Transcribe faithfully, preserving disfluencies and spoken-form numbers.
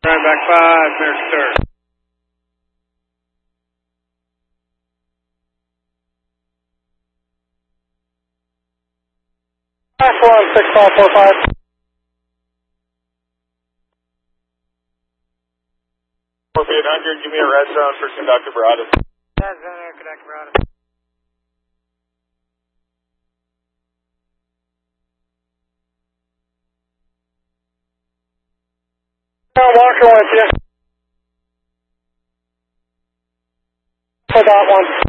Right back five, American third. Five one six five four five. four eight hundred, give me a red zone for Conductor Broadus. Red zone there, Conductor Broadus. Walker with you. For that one.